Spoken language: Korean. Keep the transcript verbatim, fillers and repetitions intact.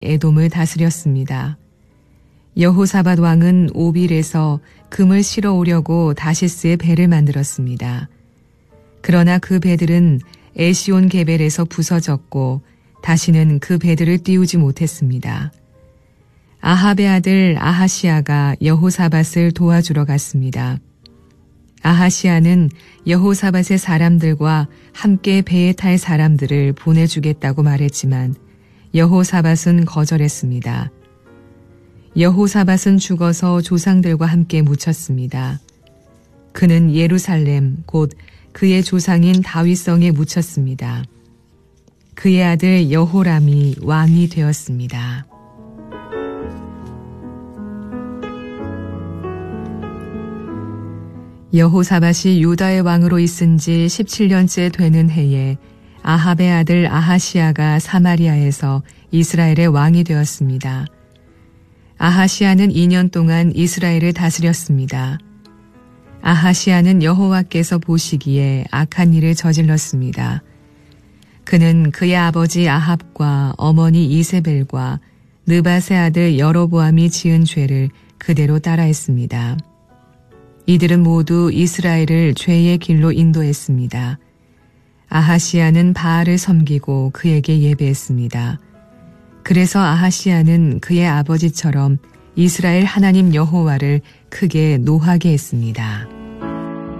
에돔을 다스렸습니다. 여호사밧 왕은 오빌에서 금을 실어 오려고 다시스의 배를 만들었습니다. 그러나 그 배들은 에시온 게벨에서 부서졌고 다시는 그 배들을 띄우지 못했습니다. 아합의 아들 아하시아가 여호사밧을 도와주러 갔습니다. 아하시아는 여호사밧의 사람들과 함께 배에 탈 사람들을 보내주겠다고 말했지만 여호사밧은 거절했습니다. 여호사밧은 죽어서 조상들과 함께 묻혔습니다. 그는 예루살렘 곧 그의 조상인 다윗성에 묻혔습니다. 그의 아들 여호람이 왕이 되었습니다. 여호사밧이 유다의 왕으로 있은 지 십칠 년째 되는 해에 아합의 아들 아하시아가 사마리아에서 이스라엘의 왕이 되었습니다. 아하시아는 이 년 동안 이스라엘을 다스렸습니다. 아하시아는 여호와께서 보시기에 악한 일을 저질렀습니다. 그는 그의 아버지 아합과 어머니 이세벨과 느밧의 아들 여로보암이 지은 죄를 그대로 따라했습니다. 이들은 모두 이스라엘을 죄의 길로 인도했습니다. 아하시아는 바알을 섬기고 그에게 예배했습니다. 그래서 아하시아는 그의 아버지처럼 이스라엘 하나님 여호와를 크게 노하게 했습니다.